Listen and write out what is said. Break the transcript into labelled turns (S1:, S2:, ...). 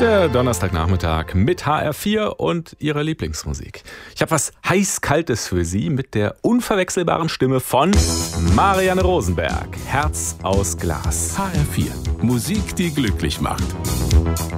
S1: Der Donnerstagnachmittag mit HR4 und ihrer Lieblingsmusik. Ich habe was heiß-kaltes für Sie mit der unverwechselbaren Stimme von Marianne Rosenberg. Herz aus Glas.
S2: HR4. Musik, die glücklich macht.